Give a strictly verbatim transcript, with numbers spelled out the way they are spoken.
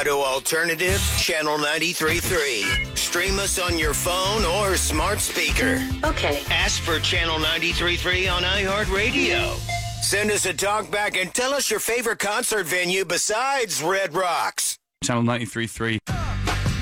Colorado Alternative, Channel ninety-three point three. Stream us on your phone or smart speaker. Okay. Ask for Channel ninety-three point three on iHeartRadio. Send us a talk back and tell us your favorite concert venue besides Red Rocks. Channel ninety-three point three.